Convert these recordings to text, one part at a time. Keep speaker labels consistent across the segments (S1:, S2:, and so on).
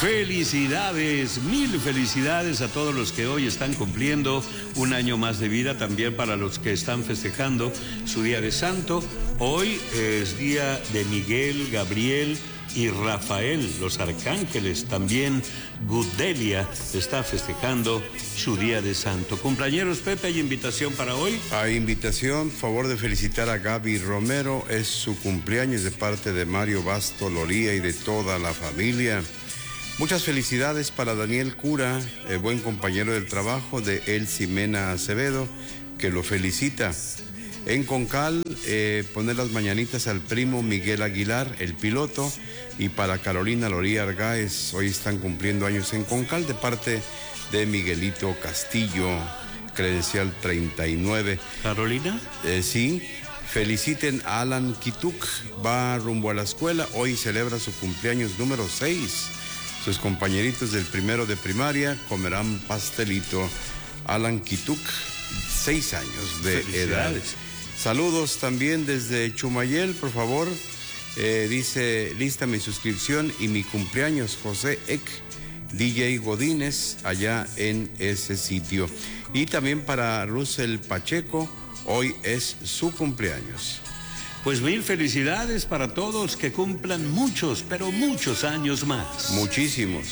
S1: Felicidades, mil felicidades a todos los que hoy están cumpliendo un año más de vida, también para los que están festejando su día de santo. Hoy es día de Miguel, Gabriel y Rafael, los arcángeles. También Gudelia está festejando su día de santo. Cumpleañeros, Pepe, ¿hay invitación para hoy?
S2: Hay invitación, favor de felicitar a Gaby Romero, es su cumpleaños de parte de Mario Basto Loría y de toda la familia. Muchas felicidades para Daniel Cura, el buen compañero del trabajo de Elsie Mena Acevedo, que lo felicita. En Concal, poner las mañanitas al primo Miguel Aguilar, el piloto, y para Carolina Loría Argáez, hoy están cumpliendo años en Concal, de parte de Miguelito Castillo, credencial 39.
S1: ¿Carolina?
S2: Sí. Feliciten a Alan Kituk, va rumbo a la escuela, hoy celebra su cumpleaños número 6. Sus compañeritos del primero de primaria comerán pastelito. Alan Kituk, 6 años de edad. Saludos también desde Chumayel, por favor. Dice, lista mi suscripción y mi cumpleaños, José Eck, DJ Godínez, allá en ese sitio. Y también para Russell Pacheco, hoy es su cumpleaños.
S1: Pues mil felicidades para todos, que cumplan muchos, pero muchos años más.
S2: Muchísimos.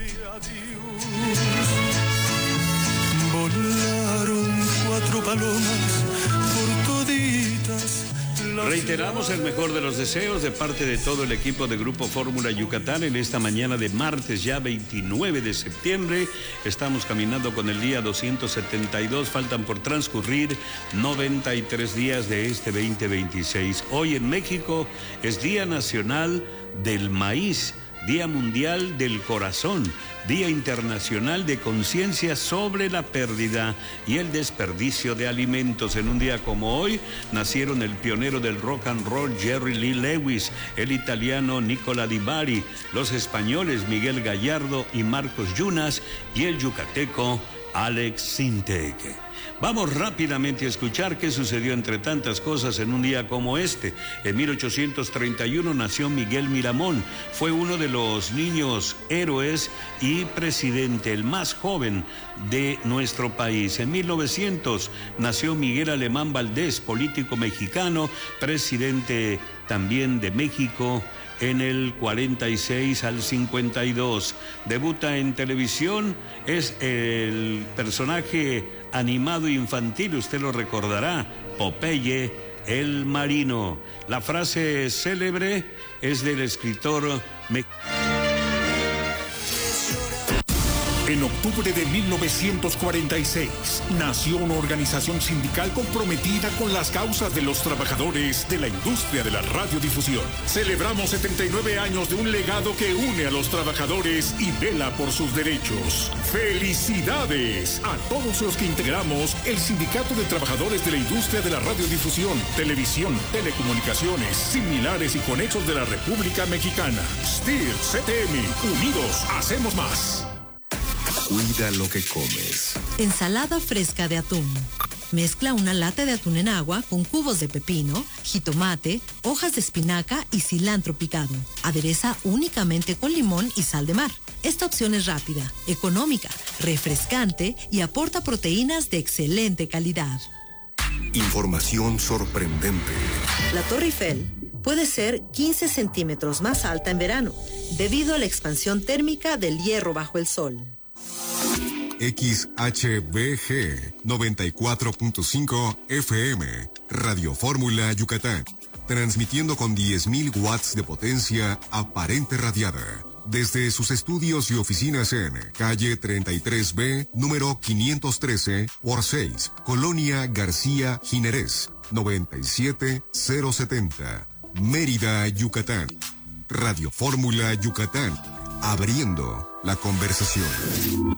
S3: Volaron 4 palomas por toditas.
S1: Reiteramos el mejor de los deseos de parte de todo el equipo de Grupo Fórmula Yucatán en esta mañana de martes, ya 29 de septiembre. Estamos caminando con el día 272, faltan por transcurrir 93 días de este 2026. Hoy en México es Día Nacional del Maíz, Día Mundial del Corazón, Día Internacional de Conciencia sobre la pérdida y el desperdicio de alimentos. En un día como hoy nacieron el pionero del rock and roll Jerry Lee Lewis, el italiano Nicola Di Bari, los españoles Miguel Gallardo y Marcos Yunas y el yucateco Alex Sintek. Vamos rápidamente a escuchar qué sucedió entre tantas cosas en un día como este. En 1831 nació Miguel Miramón. Fue uno de los niños héroes y presidente, el más joven de nuestro país. En 1900 nació Miguel Alemán Valdés, político mexicano, presidente también de México. En el 46 al 52. Debuta en televisión, es el personaje animado infantil, usted lo recordará, Popeye el Marino. La frase célebre es del escritor
S4: En octubre de 1946 nació una organización sindical comprometida con las causas de los trabajadores de la industria de la radiodifusión. Celebramos 79 años de un legado que une a los trabajadores y vela por sus derechos. ¡Felicidades a todos los que integramos el Sindicato de Trabajadores de la Industria de la Radiodifusión, Televisión, Telecomunicaciones, similares y conexos de la República Mexicana! STIR, CTM, unidos, hacemos más.
S5: Cuida lo que comes.
S6: Ensalada fresca de atún. Mezcla una lata de atún en agua con cubos de pepino, jitomate, hojas de espinaca y cilantro picado. Adereza únicamente con limón y sal de mar. Esta opción es rápida, económica, refrescante y aporta proteínas de excelente calidad.
S5: Información sorprendente.
S6: La Torre Eiffel puede ser 15 centímetros más alta en verano, debido a la expansión térmica del hierro bajo el sol.
S5: XHBG 94.5 FM, Radio Fórmula Yucatán, transmitiendo con 10.000 watts de potencia aparente radiada, desde sus estudios y oficinas en calle 33B, número 513 por 6, Colonia García Jiménez, 97070, Mérida, Yucatán. Radio Fórmula Yucatán, abriendo la conversación.